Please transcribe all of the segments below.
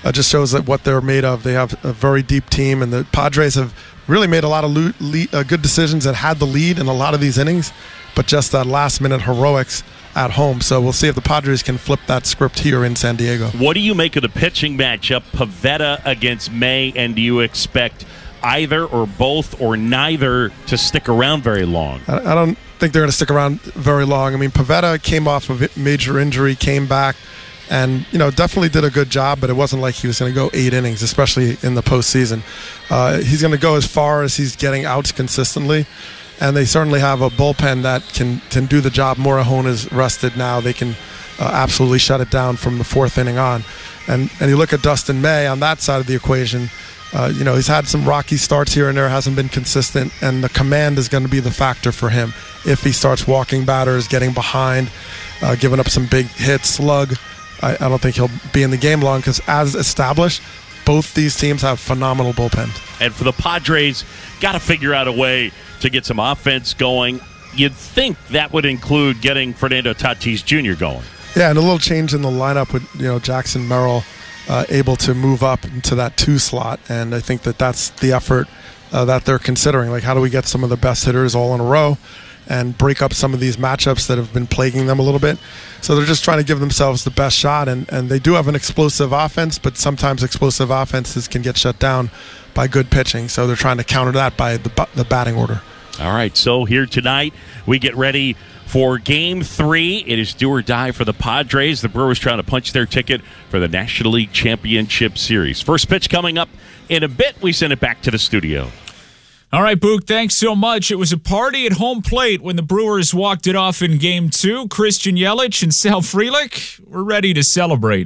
just shows that what they're made of. They have a very deep team, and the Padres have really made a lot of good decisions and had the lead in a lot of these innings, but just that last-minute heroics at home. So we'll see if the Padres can flip that script here in San Diego. What do you make of the pitching matchup, Pivetta against May, and do you expect either or both or neither to stick around very long? I don't think they're going to stick around very long. I mean, Pivetta came off of a major injury, came back, and definitely did a good job, but it wasn't like he was going to go 8 innings, especially in the postseason. He's going to go as far as he's getting outs consistently, and they certainly have a bullpen that can do the job. Morahone is rested now. They can absolutely shut it down from the 4th inning on. And you look at Dustin May on that side of the equation. He's had some rocky starts here and there, hasn't been consistent, and the command is going to be the factor for him. If he starts walking batters, getting behind, giving up some big hits, slug, I don't think he'll be in the game long, because as established, both these teams have phenomenal bullpens. And for the Padres, got to figure out a way to get some offense going. You'd think that would include getting Fernando Tatis Jr. going. Yeah, and a little change in the lineup with Jackson Merrill able to move up into that 2 slot, and I think that's the effort that they're considering. Like, how do we get some of the best hitters all in a row and break up some of these matchups that have been plaguing them a little bit? So they're just trying to give themselves the best shot, and they do have an explosive offense, but sometimes explosive offenses can get shut down by good pitching, so they're trying to counter that by the batting order. All right, so here tonight we get ready for Game 3. It is do or die for the Padres. The Brewers trying to punch their ticket for the National League Championship Series. First pitch coming up in a bit. We send it back to the studio. All right, Book, thanks so much. It was a party at home plate when the Brewers walked it off in Game 2. Christian Yelich and Sal Frelick were ready to celebrate.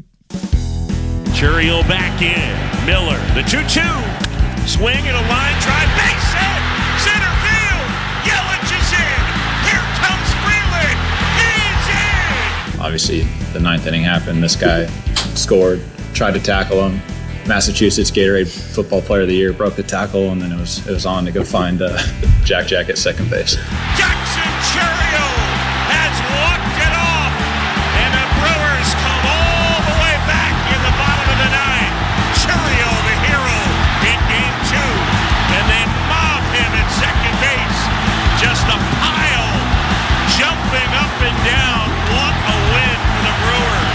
Churiel back in. Miller, the 2-2. Swing and a line drive. Base hit. Center field. Yelich is in. Here comes Frelick. He's in. Obviously, the 9th inning happened. This guy scored, tried to tackle him. Massachusetts Gatorade Football Player of the Year, broke the tackle, and then it was on to go find Jack at second base. Jackson Churiel has walked it off, and the Brewers come all the way back in the bottom of the 9th. Churiel, the hero, in Game 2, and they mob him at second base. Just a pile, jumping up and down. What a win for the Brewers.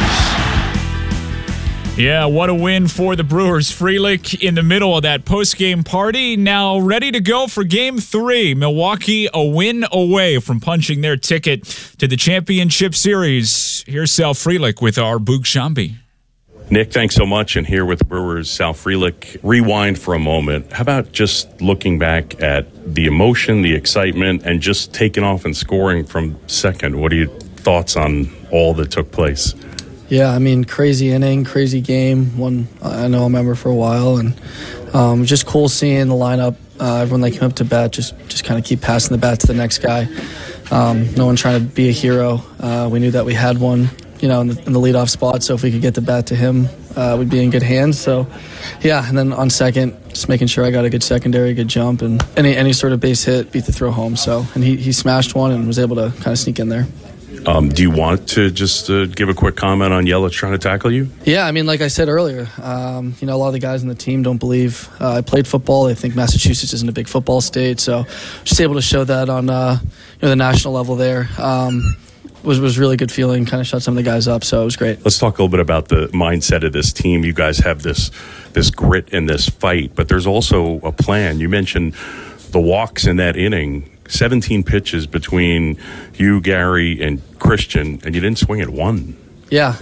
Yeah, what a win for the Brewers. Frelick in the middle of that post-game party, now ready to go for Game 3. Milwaukee a win away from punching their ticket to the championship series. Here's Sal Frelick with our Boog Shambi. Nick, thanks so much. And here with the Brewers, Sal Frelick. Rewind for a moment. How about just looking back at the emotion, the excitement, and just taking off and scoring from second? What are your thoughts on all that took place? Yeah, I mean, crazy inning, crazy game. One I know I'll remember for a while, and just cool seeing the lineup. Everyone that came up to bat just kind of keep passing the bat to the next guy. No one trying to be a hero. We knew that we had one, in the leadoff spot. So if we could get the bat to him, we'd be in good hands. So, yeah, and then on second, just making sure I got a good secondary, good jump, and any sort of base hit, beat the throw home. So, and he smashed one and was able to kind of sneak in there. Do you want to just give a quick comment on Yelich trying to tackle you? Yeah, I mean, like I said earlier, a lot of the guys on the team don't believe I played football. They think Massachusetts isn't a big football state. So just able to show that on the national level there was really good feeling, kind of shut some of the guys up. So it was great. Let's talk a little bit about the mindset of this team. You guys have this grit and this fight, but there's also a plan. You mentioned the walks in that inning. 17 pitches between you, Gary, and Christian, and you didn't swing at one. Yeah.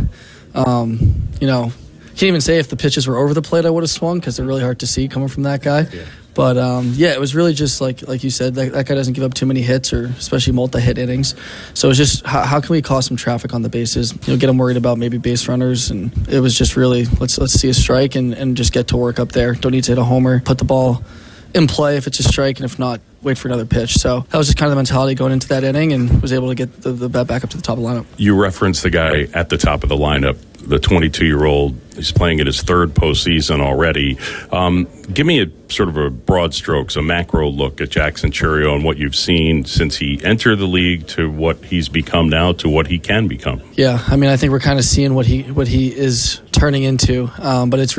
Can't even say if the pitches were over the plate I would have swung, because they're really hard to see coming from that guy. Yeah. But, it was really just like you said, that guy doesn't give up too many hits, or especially multi-hit innings. So it was just how can we cause some traffic on the bases, get them worried about maybe base runners. And it was just really let's see a strike and just get to work up there. Don't need to hit a homer, put the ball in play if it's a strike, and if not, wait for another pitch. So that was just kind of the mentality going into that inning, and was able to get the bat back up to the top of the lineup. You referenced the guy at the top of the lineup, the 22-year-old. He's playing in his 3rd postseason already. Give me a sort of a broad strokes, a macro look at Jackson Churiel and what you've seen since he entered the league to what he's become now to what he can become. Yeah, I mean, I think we're kind of seeing what he is turning into, but it's